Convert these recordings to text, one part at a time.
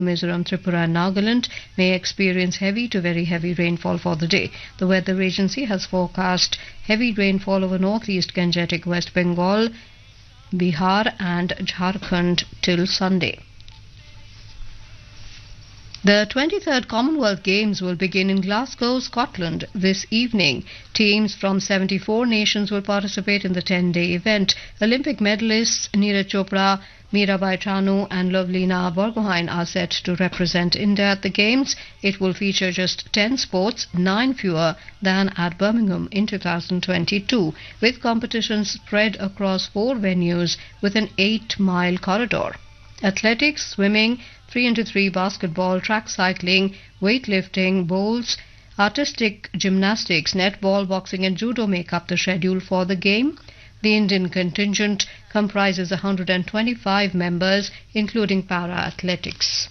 Mizoram, Tripura and Nagaland may experience heavy to very heavy rainfall for the day. The weather agency has forecast heavy rainfall over northeast Gangetic West Bengal, Bihar and Jharkhand till Sunday. The 23rd Commonwealth Games will begin in Glasgow, Scotland this evening. Teams from 74 nations will participate in the 10-day event. Olympic medalists Neeraj Chopra, Mirabai Chanu and Lovelina Borgohain are set to represent India at the Games. It will feature just 10 sports, 9 fewer than at Birmingham in 2022, with competitions spread across 4 venues with an 8-mile corridor. Athletics, swimming, 3x3 basketball, track cycling, weightlifting, bowls, artistic gymnastics, netball, boxing and judo make up the schedule for the game. The Indian contingent comprises 125 members, including para-athletics.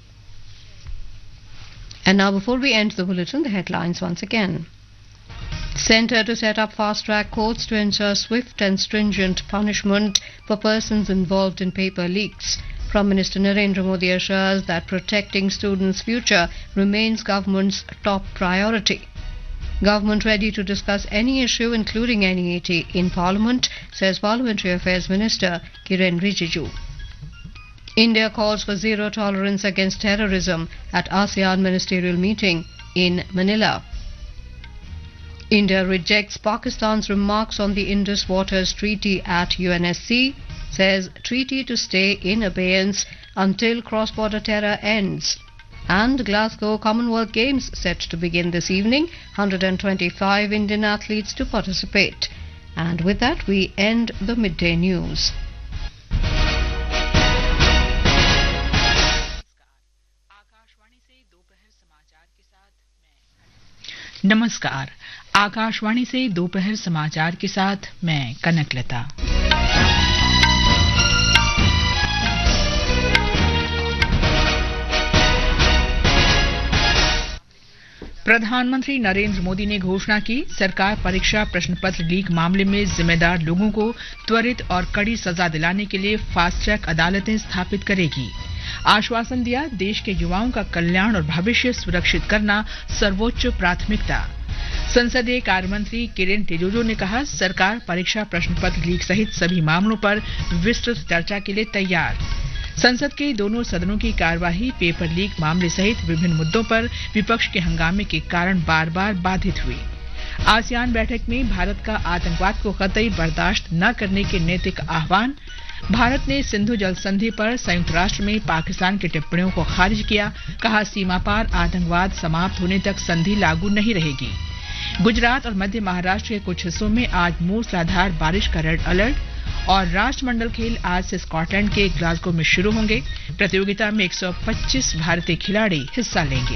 And now, before we end the bulletin, the headlines once again. Centre to set up fast-track courts to ensure swift and stringent punishment for persons involved in paper leaks. Prime Minister Narendra Modi assures that protecting students' future remains government's top priority. Government ready to discuss any issue, including NEAT, in Parliament, says Parliamentary Affairs Minister Kiren Rijiju. India calls for zero tolerance against terrorism at ASEAN ministerial meeting in Manila. India rejects Pakistan's remarks on the Indus Waters Treaty at UNSC, says treaty to stay in abeyance until cross-border terror ends. And Glasgow Commonwealth Games set to begin this evening, 125 Indian athletes to participate. And with that, we end the midday news. नमस्कार, आकाशवाणी से दोपहर समाचार के साथ मैं कनकलता। प्रधानमंत्री नरेंद्र मोदी ने घोषणा की, सरकार परीक्षा प्रश्न पत्र लीक मामले में जिम्मेदार लोगों को त्वरित और कड़ी सजा दिलाने के लिए फास्ट ट्रैक अदालतें स्थापित करेगी। आश्वासन दिया, देश के युवाओं का कल्याण और भविष्य सुरक्षित करना सर्वोच्च प्राथमिकता। संसदीय कार्य मंत्री किरेन रिजिजू ने कहा, सरकार परीक्षा प्रश्न पत्र लीक सहित सभी मामलों पर विस्तृत चर्चा के लिए तैयार। संसद के दोनों सदनों की कार्यवाही पेपर लीक मामले सहित विभिन्न मुद्दों पर विपक्ष के हंगामे के कारण बार-बार बाधित हुई। आसियान बैठक में भारत का आतंकवाद को कतई बर्दाश्त न करने के नैतिक आह्वान। भारत ने सिंधु जल संधि पर संयुक्त राष्ट्र में पाकिस्तान की टिप्पणियों को खारिज किया, कहा सीमा पार आतंकवाद समाप्त होने तक संधि लागू नहीं रहेगी। गुजरात और मध्य महाराष्ट्र के कुछ हिस्सों में आज मूसलाधार बारिश का रेड अलर्ट। और राष्ट्रमंडल खेल आज से स्कॉटलैंड के ग्लासगो में शुरू होंगे। प्रतियोगिता में 125 भारतीय खिलाड़ी हिस्सा लेंगे।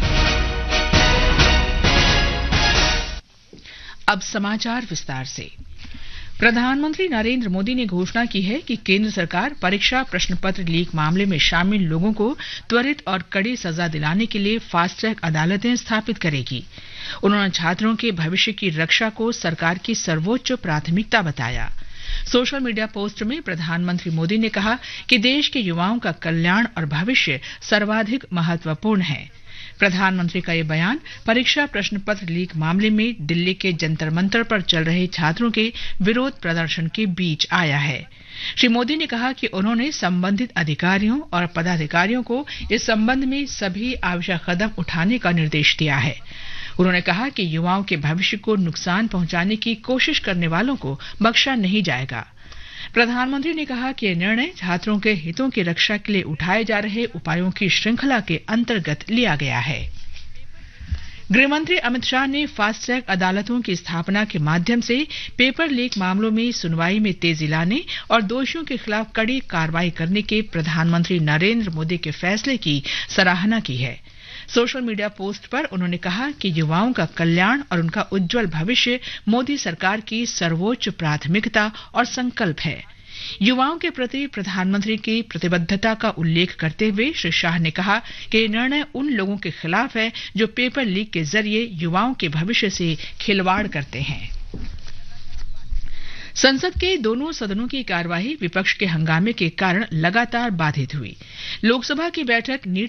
अब समाचार विस्तार से। प्रधानमंत्री नरेंद्र मोदी ने घोषणा की है कि केंद्र सरकार परीक्षा प्रश्न पत्र लीक मामले में शामिल लोगों को त्वरित और कड़ी सजा दिलाने के लिए फास्ट ट्रैक अदालतें स्थापित करेगी। उन्होंने छात्रों के भविष्य की रक्षा को सरकार की सर्वोच्च प्राथमिकता बताया। सोशल मीडिया पोस्ट में प्रधानमंत्री मोदी ने कहा कि देश के युवाओं का कल्याण और भविष्य सर्वाधिक महत्वपूर्ण है। प्रधानमंत्री का यह बयान परीक्षा प्रश्न पत्र लीक मामले में दिल्ली के जंतर मंतर पर चल रहे छात्रों के विरोध प्रदर्शन के बीच आया है। श्री मोदी ने कहा कि उन्होंने संबंधित अधिकारियों और पदाधिकारियों को इस संबंध में सभी आवश्यक कदम उठाने का निर्देश दिया है। उन्होंने कहा कि युवाओं के भविष्य को नुकसान पहुंचाने की कोशिश करने वालों को बख्शा नहीं जाएगा। प्रधानमंत्री ने कहा कि यह निर्णय छात्रों के हितों की रक्षा के लिए उठाए जा रहे उपायों की श्रृंखला के अंतर्गत लिया गया है। गृहमंत्री अमित शाह ने फास्ट ट्रैक अदालतों की स्थापना के माध्यम से पेपर लीक मामलों में सुनवाई में तेजी लाने और दोषियों के खिलाफ कड़ी कार्रवाई करने के प्रधानमंत्री नरेंद्र मोदी के फैसले की सराहना की है। सोशल मीडिया पोस्ट पर उन्होंने कहा कि युवाओं का कल्याण और उनका उज्जवल भविष्य मोदी सरकार की सर्वोच्च प्राथमिकता और संकल्प है। युवाओं के प्रति प्रधानमंत्री की प्रतिबद्धता का उल्लेख करते हुए श्री शाह ने कहा कि यह निर्णय उन लोगों के खिलाफ है जो पेपर लीक के जरिए युवाओं के भविष्य से खिलवाड़ करते हैं। संसद के दोनों सदनों की कार्यवाही विपक्ष के हंगामे के कारण लगातार बाधित हुई। लोकसभा की बैठक नीट